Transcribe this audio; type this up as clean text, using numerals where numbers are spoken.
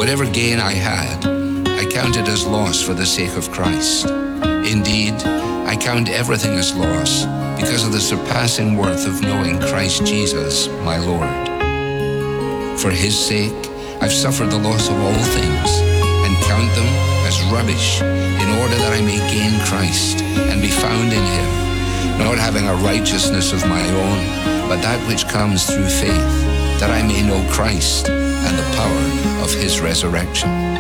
Whatever gain I had, I counted as loss for the sake of Christ. Indeed, I count everything as loss because of the surpassing worth of knowing Christ Jesus, my Lord. For his sake, I've suffered the loss of all things and count them as rubbish in order that I may gain Christ and be found in him, not having a righteousness of my own, but that which comes through faith, that I may know Christ and the power of his resurrection.